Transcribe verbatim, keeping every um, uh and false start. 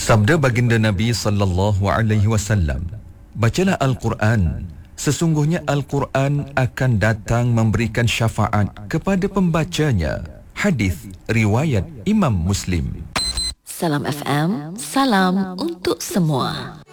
Sabda baginda Nabi sallallahu alaihi wasallam, bacalah Al-Quran. Sesungguhnya Al-Quran akan datang memberikan syafaat kepada pembacanya. Hadis riwayat Imam Muslim. Salam F M, salam untuk semua.